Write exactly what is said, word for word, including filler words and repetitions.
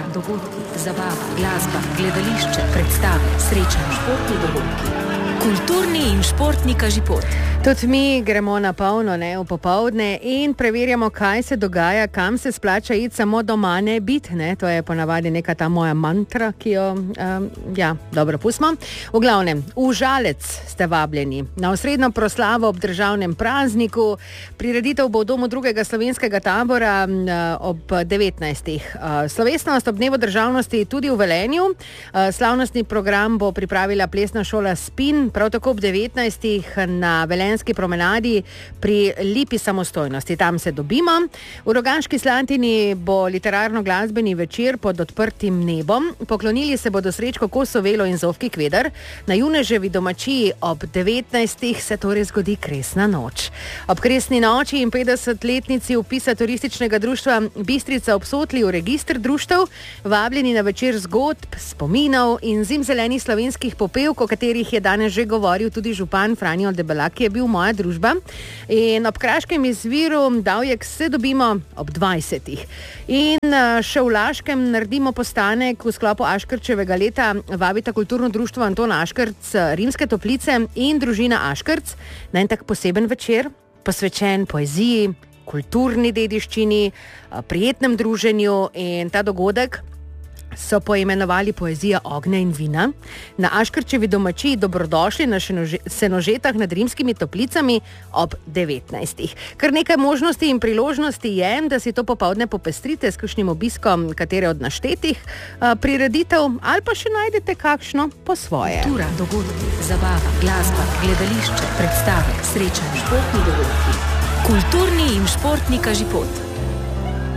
dogodki, zabava, glasba, gledališče, predstave, srečanja, športni dogodki. Kulturni in športni kažipot. Tudi mi gremo na polno, ne, v popoldne in preverjamo, kaj se dogaja, kam se splača iti, samo doma ne biti, ne. To je ponavadi neka ta moja mantra, ki jo, um, ja, dobro, pustimo. V glavnem, v Žalec ste vabljeni na osrednjo proslavo ob državnem prazniku. Prireditev bo v domu drugega slovenskega tabora uh, ob devetnajstih. Uh, slovesnost ob dnevu državnosti tudi v Velenju. Uh, slavnostni program bo pripravila plesna šola Spin, prav tako ob devetnajstih na Velenjski promenadi pri Lipi samostojnosti. Tam se dobimo. V Rogaški Slatini bo literarno-glasbeni večer pod odprtim nebom. Poklonili se bodo Srečko Kosovelo in Zofki Kvedar. Na Juneževi domačiji ob devetnajstih se torej zgodi kresna noč. Ob kresni noči in petdesetletnici vpisa turističnega društva Bistrica ob Sotli v register društev, vabljeni na večer zgodb, spominov in zimzelenih slovenskih popevk, o katerih je danes že govoril tudi župan Franjo Debelak, ki je bil moja družba. In ob kraškem izviru Davjek se dobimo ob dvajsetih. In še v Laškem naredimo postanek v sklopu Aškrčevega leta. Vabita kulturno društvo Anton Aškrc, Rimske Toplice in družina Aškrc na en tak poseben večer, posvečen poeziji, kulturni dediščini, prijetnem druženju, in ta dogodek so poimenovali Poezija ognja in vina. Na Aškrčevi domačiji dobrodošli na Senožetah nad Rimskimi Toplicami ob devetnajstih. Kar nekaj možnosti in priložnosti je, da si to popoldne popestrite s kakšnim obiskom katere od naštetih uh, prireditev ali pa še najdete kakšno po svoje. Kultura, dogodki, zabava, glasba, gledališče, predstave, srečanja, športni dogodki. Kulturni in športni kažipot.